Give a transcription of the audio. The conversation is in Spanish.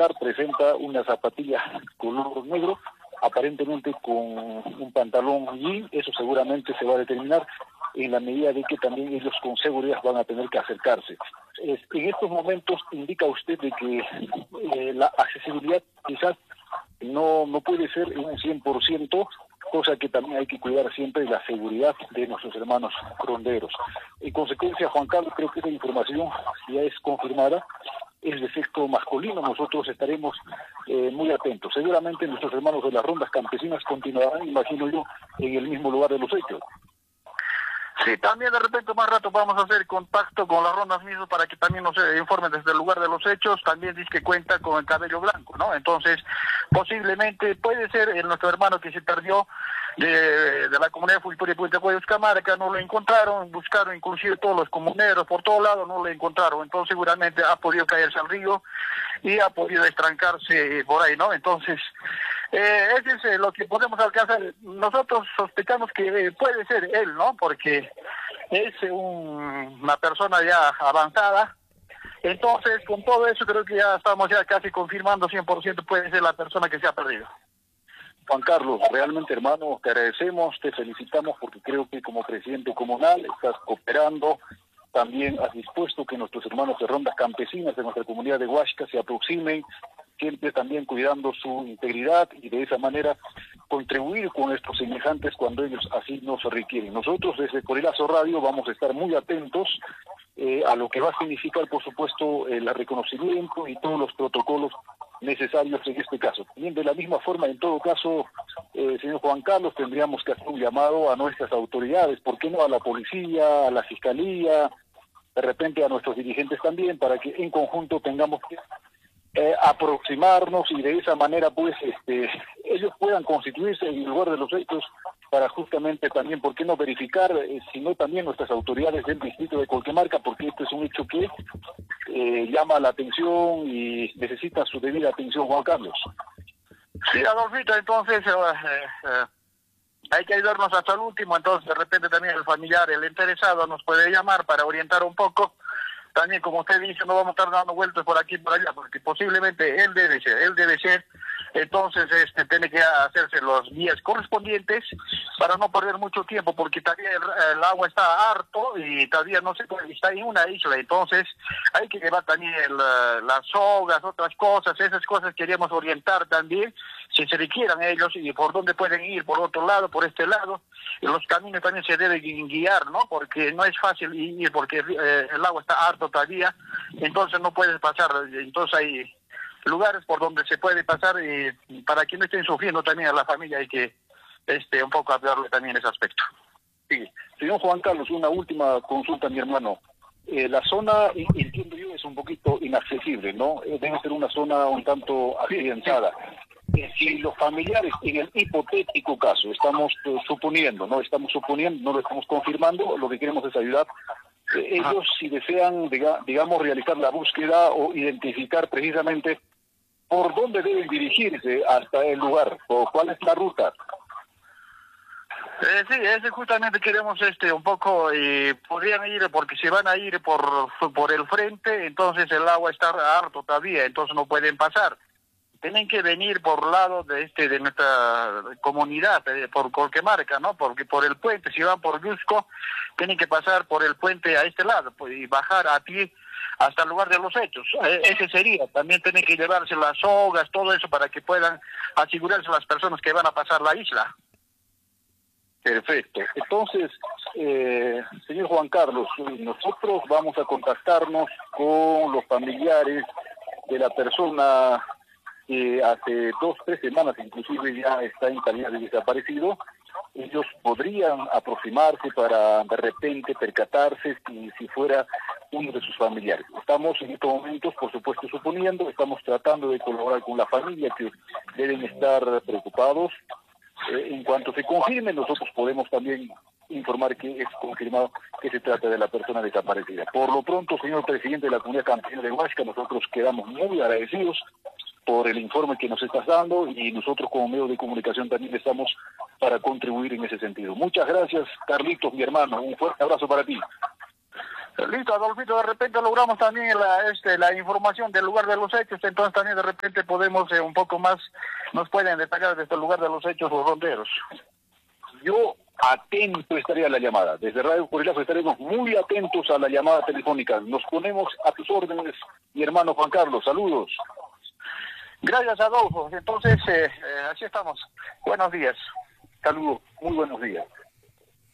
ingresar presenta una zapatilla color negro, aparentemente con un pantalón jean. Eso seguramente se va a determinar en la medida de que también ellos con seguridad van a tener que acercarse. En estos momentos indica usted de que la accesibilidad quizás no puede ser un 100%, cosa que también hay que cuidar siempre la seguridad de nuestros hermanos ronderos. En consecuencia, Juan Carlos, creo que esa información ya es confirmada, es de sexo masculino. Nosotros estaremos muy atentos. Seguramente nuestros hermanos de las rondas campesinas continuarán, imagino yo, en el mismo lugar de los hechos. Sí, también de repente más rato vamos a hacer contacto con las rondas mismas para que también nos informen desde el lugar de los hechos. También dice que cuenta con el cabello blanco, ¿no? Entonces, posiblemente puede ser nuestro hermano que se perdió de la comunidad de Fulpuri Puente Cuellos Camarca. No lo encontraron, buscaron inclusive todos los comuneros por todos lados, no lo encontraron. Entonces seguramente ha podido caerse al río y ha podido estrancarse por ahí, ¿no? Entonces, eso es lo que podemos alcanzar. Nosotros sospechamos que puede ser él, ¿no? Porque es una persona ya avanzada. Entonces, con todo eso creo que ya estamos ya casi confirmando 100% puede ser la persona que se ha perdido. Juan Carlos, realmente, hermano, te agradecemos, te felicitamos porque creo que como presidente comunal estás cooperando. También has dispuesto que nuestros hermanos de rondas campesinas de nuestra comunidad de Huasca se aproximen, siempre también cuidando su integridad y de esa manera contribuir con estos semejantes cuando ellos así nos requieren. Nosotros desde Corilazo Radio vamos a estar muy atentos a lo que va a significar, por supuesto, el reconocimiento y todos los protocolos necesarios en este caso. También de la misma forma, en todo caso, señor Juan Carlos, tendríamos que hacer un llamado a nuestras autoridades, ¿por qué no a la policía, a la fiscalía, de repente a nuestros dirigentes también, para que en conjunto tengamos que aproximarnos y de esa manera pues ellos puedan constituirse en el lugar de los hechos para justamente también, ¿por qué no verificar, sino también nuestras autoridades del distrito de Colquemarca, porque este es un hecho que llama la atención y necesita su debida atención, Juan Carlos? Sí, Adolfito, entonces hay que ayudarnos hasta el último. Entonces de repente también el familiar, el interesado nos puede llamar para orientar un poco. También, como usted dice, no vamos a estar dando vueltas por aquí y por allá, porque posiblemente él debe ser, entonces tiene que hacerse los guías correspondientes para no perder mucho tiempo, porque todavía el agua está harto y todavía no se puede, está en una isla. Entonces hay que llevar también las sogas, otras cosas, esas cosas queríamos orientar también, si se requieran ellos, y por dónde pueden ir, por otro lado, por este lado. Y los caminos también se deben guiar, ¿no? Porque no es fácil ir, porque el agua está harto todavía, entonces no puedes pasar. Entonces hay lugares por donde se puede pasar, y para que no estén sufriendo también a la familia hay que un poco hablarle también ese aspecto. Sí. Señor Juan Carlos, una última consulta, mi hermano. La zona, entiendo yo, es un poquito inaccesible, ¿no? Debe ser una zona un tanto accidentada. Si los familiares, en el hipotético caso, estamos suponiendo, no lo estamos confirmando, lo que queremos es ayudar. Ellos, si desean, digamos, realizar la búsqueda o identificar precisamente por dónde deben dirigirse hasta el lugar, o cuál es la ruta. Sí, justamente queremos un poco, podrían ir, porque si van a ir por el frente, entonces el agua está harto todavía, entonces no pueden pasar. Tienen que venir por lado de nuestra comunidad, por Colquemarca, ¿no? Porque por el puente, si van por Yusco, tienen que pasar por el puente a este lado, pues, y bajar a pie hasta el lugar de los hechos. Ese sería. También tienen que llevarse las sogas, todo eso, para que puedan asegurarse las personas que van a pasar la isla. Perfecto. Entonces, señor Juan Carlos, nosotros vamos a contactarnos con los familiares de la persona que hace 2 o 3 semanas inclusive ya está en calidad de desaparecido. Ellos podrían aproximarse para de repente percatarse si fuera uno de sus familiares. Estamos en estos momentos, por supuesto, suponiendo, estamos tratando de colaborar con la familia, que deben estar preocupados. En cuanto se confirme, nosotros podemos también informar que es confirmado que se trata de la persona desaparecida. Por lo pronto, señor presidente de la Comunidad Campesina de Huasca, nosotros quedamos muy agradecidos por el informe que nos estás dando, y nosotros como medio de comunicación también estamos para contribuir en ese sentido. Muchas gracias, Carlitos, mi hermano. Un fuerte abrazo para ti. Listo, Adolfito, de repente logramos también la información del lugar de los hechos, entonces también de repente podemos un poco más, nos pueden detallar desde el lugar de los hechos los ronderos. Yo atento estaría a la llamada. Desde Radio Corilazo estaremos muy atentos a la llamada telefónica. Nos ponemos a tus órdenes, mi hermano Juan Carlos. Saludos. Gracias, Adolfo. Entonces, así estamos. Buenos días. Saludos. Muy buenos días.